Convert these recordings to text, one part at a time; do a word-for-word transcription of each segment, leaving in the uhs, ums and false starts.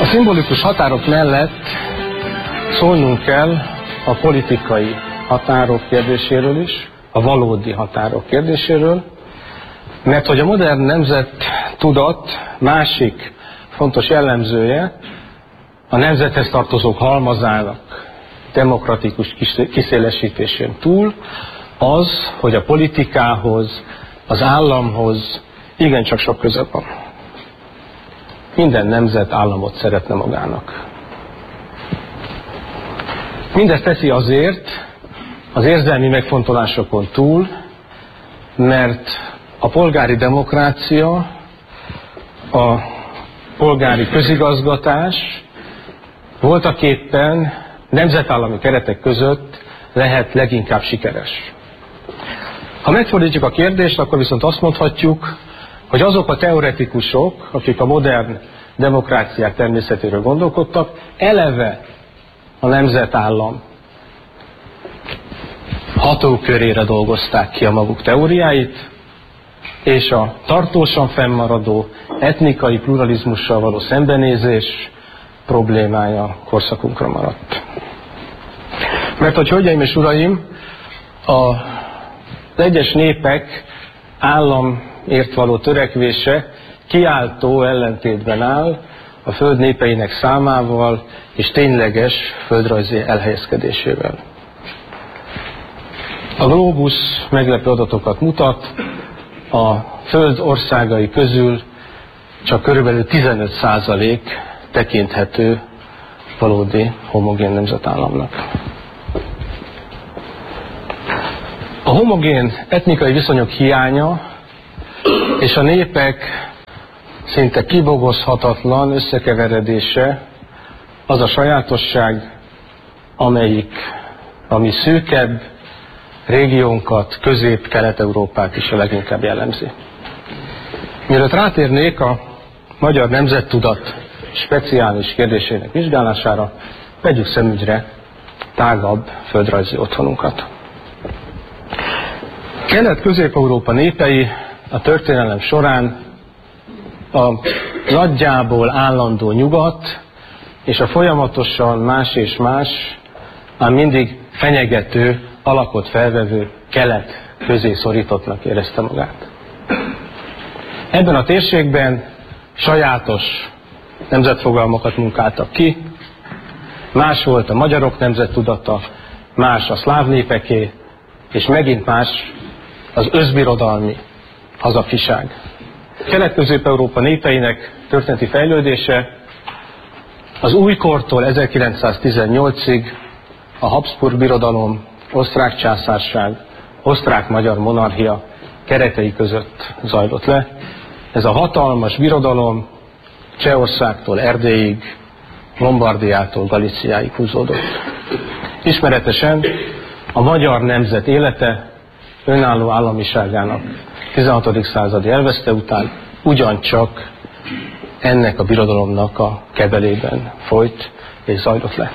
szimbolikus határok mellett szólnunk kell a politikai határok kérdéséről is, a valódi határok kérdéséről, mert hogy a modern nemzettudat másik fontos jellemzője a nemzethez tartozók halmazának demokratikus kiszélesítésén túl az, hogy a politikához, az államhoz igencsak sok köze van. Minden nemzet államot szeretne magának. Mindezt teszi azért, az érzelmi megfontolásokon túl, mert a polgári demokrácia, a polgári közigazgatás voltaképpen nemzetállami keretek között lehet leginkább sikeres. Ha megfordítjuk a kérdést, akkor viszont azt mondhatjuk, hogy azok a teoretikusok, akik a modern demokráciák természetéről gondolkodtak, eleve a nemzetállam hatókörére dolgozták ki a maguk teóriáit, és a tartósan fennmaradó etnikai pluralizmussal való szembenézés problémája korszakunkra maradt. Mert hogy, hölgyeim és uraim, az egyes népek államért való törekvése kiáltó ellentétben áll a föld népeinek számával és tényleges földrajzi elhelyezkedésével. A Globus meglepő adatokat mutat, a föld országai közül csak körülbelül tizenöt százalék tekinthető valódi homogén nemzetállamnak. A homogén etnikai viszonyok hiánya és a népek szinte kibogozhatatlan összekeveredése az a sajátosság, amelyik a mi szűkebb régiónkat, Közép-Kelet-Európát is a leginkább jellemzi. Mielőtt rátérnék a magyar nemzettudat speciális kérdésének vizsgálására, vegyük szemügyre tágabb földrajzi otthonunkat. Kelet-Közép-Európa népei a történelem során a nagyjából állandó nyugat és a folyamatosan más és más, ám mindig fenyegető, alakot felvevő kelet közé szorítottnak érezte magát. Ebben a térségben sajátos nemzetfogalmakat munkáltak ki, más volt a magyarok nemzettudata, más a szláv népeké, és megint más az özbirodalmi hazafiság. Kelet-Közép-Európa népeinek történeti fejlődése az újkortól ezerkilencszáztizennyolcig a Habsburg birodalom, osztrák császárság, osztrák-magyar monarchia keretei között zajlott le. Ez a hatalmas birodalom Csehországtól Erdélyig, Lombardiától Galíciáig húzódott. Ismeretesen a magyar nemzet élete önálló államiságának tizenhatodik századi elveszte után ugyancsak ennek a birodalomnak a kebelében folyt és zajlott le.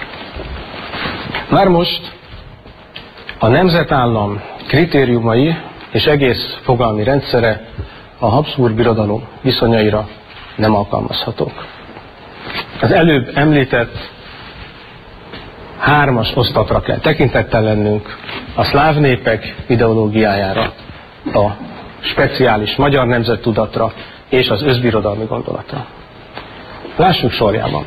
Már most a nemzetállam kritériumai és egész fogalmi rendszere a Habsburg birodalom viszonyaira nem alkalmazhatók. Az előbb említett hármas osztatra kell tekintettel lennünk: a szláv népek ideológiájára, a speciális magyar nemzettudatra és az özbirodalmi gondolatra. Lássuk sorjában.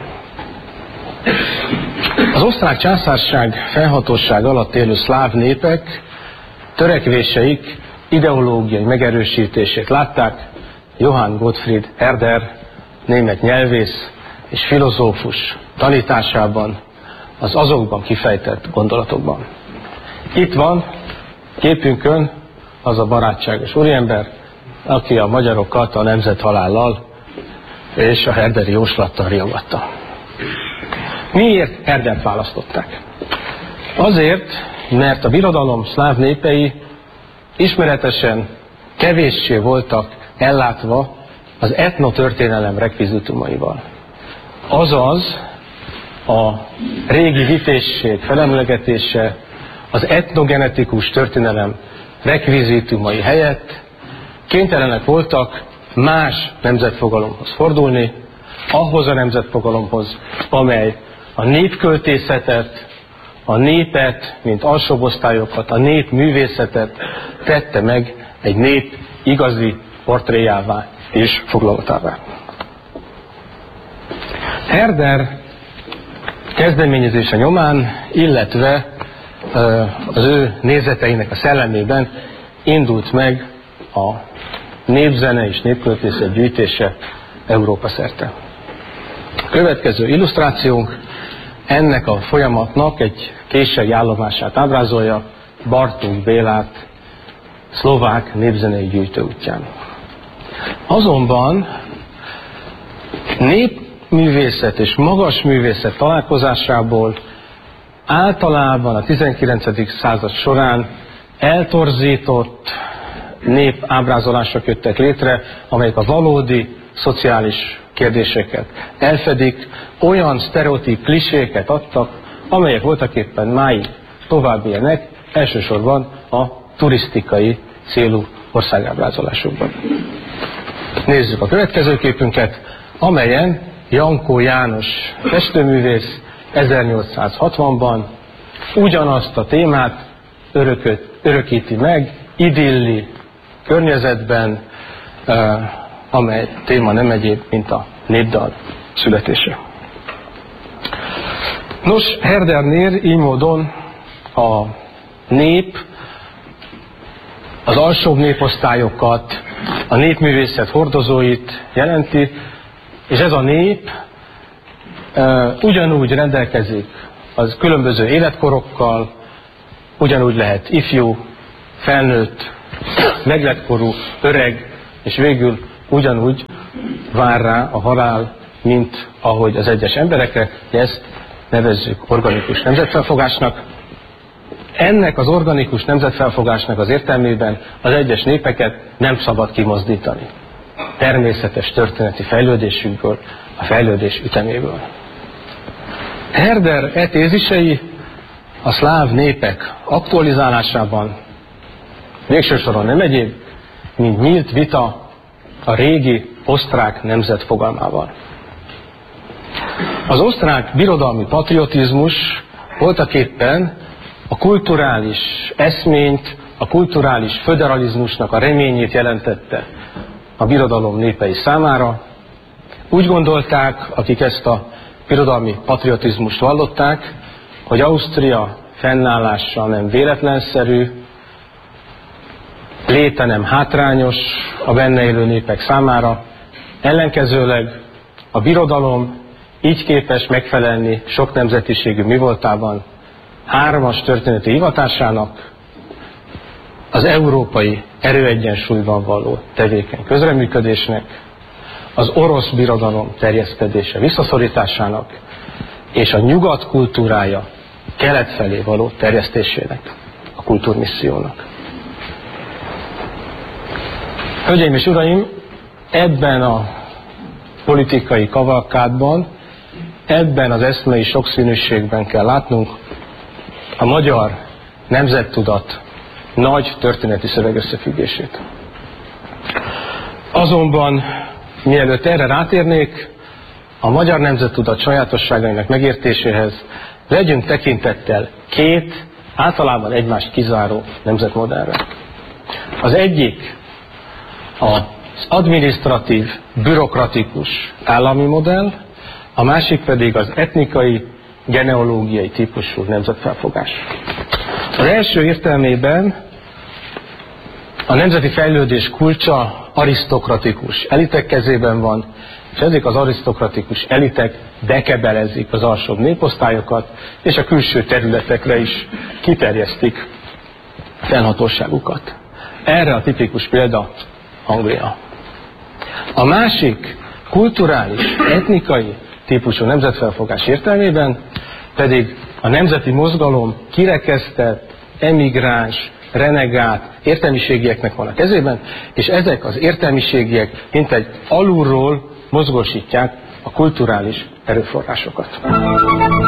Az osztrák császárság felhatóság alatt élő szláv népek törekvéseik ideológiai megerősítését látták Johann Gottfried Herder, német nyelvész és filozófus tanításában, az azokban kifejtett gondolatokban. Itt van képünkön az a barátságos úriember, aki a magyarokat a nemzethalállal és a herderi jóslattal riogatta. Miért Herdert választották? Azért, mert a birodalom szláv népei ismeretesen kevéssé voltak ellátva az etnotörténelem rekvizitumaival. Azaz a régi vitézség felemlegetése, az etnogenetikus történelem rekvizitumai helyett kénytelenek voltak más nemzetfogalomhoz fordulni, ahhoz a nemzetfogalomhoz, amely a népköltészetet, a népet, mint alsóbb-osztályokat, a népművészetet tette meg egy nép igazi portréjává és foglalatává. Herder kezdeményezése nyomán, illetve az ő nézeteinek a szellemében indult meg a népzene és népköltészet gyűjtése Európa szerte. A következő illusztrációnk ennek a folyamatnak egy késői állomását ábrázolja, Bartók Bélát szlovák népzenei gyűjtő útján. Azonban népművészet és magas művészet találkozásából általában a tizenkilencedik század során eltorzított népábrázolások jöttek létre, amelyek a valódi szociális kérdéseket elfedik, olyan sztereotíp kliséket adtak, amelyek voltaképpen máig tovább élnek, elsősorban a turisztikai célú országábrázolásokban. Nézzük a következő képünket, amelyen Jankó János festőművész ezernyolcszázhatvanban ugyanazt a témát örököt, örökíti meg idilli környezetben, amely téma nem egyéb, mint a népdal születése. Nos, Herdernél így módon a nép, az alsóbb néposztályokat, a népművészet hordozóit jelenti, és ez a nép uh, ugyanúgy rendelkezik az különböző életkorokkal, ugyanúgy lehet ifjú, felnőtt, meglettkorú, öreg, és végül ugyanúgy vár rá a halál, mint ahogy az egyes emberekre, ezt nevezzük organikus nemzetfelfogásnak. Ennek az organikus nemzetfelfogásnak az értelmében az egyes népeket nem szabad kimozdítani. Természetes történeti fejlődésükből, a fejlődés üteméből. Herder e tézisei a szláv népek aktualizálásában végső soron nem egyéb, mint nyílt vita a régi osztrák nemzet fogalmával. Az osztrák birodalmi patriotizmus voltaképpen a kulturális eszményt, a kulturális föderalizmusnak a reményét jelentette a birodalom népei számára. Úgy gondolták, akik ezt a birodalmi patriotizmust vallották, hogy Ausztria fennállása nem véletlenszerű, léte nem hátrányos a benne élő népek számára, ellenkezőleg a birodalom így képes megfelelni sok nemzetiségű mivoltában hármas történeti hivatásának, az európai erőegyensúlyban való tevékeny közreműködésnek, az orosz birodalom terjeszkedése visszaszorításának és a nyugat kultúrája kelet felé való terjesztésének, a kultúrmissziónak. Hölgyeim és uraim, ebben a politikai kavalkádban, ebben az eszmei sokszínűségben kell látnunk a magyar nemzettudat nagy történeti szövegösszefüggését. Azonban, mielőtt erre rátérnék, a magyar nemzettudat sajátosságainak megértéséhez legyünk tekintettel két, általában egymást kizáró nemzetmodellre. Az egyik az adminisztratív, bürokratikus állami modell, a másik pedig az etnikai, genealógiai típusú nemzetfelfogás. Az első értelmében a nemzeti fejlődés kulcsa arisztokratikus elitek kezében van, és ezek az arisztokratikus elitek bekebelezik az alsóbb néposztályokat, és a külső területekre is kiterjesztik fennhatóságukat. Erre a tipikus példa Anglia. A másik kulturális, etnikai típusú nemzetfelfogás értelmében pedig a nemzeti mozgalom kirekesztett, emigráns, renegát értelmiségieknek van a kezében, és ezek az értelmiségiek mintegy alulról mozgósítják a kulturális erőforrásokat.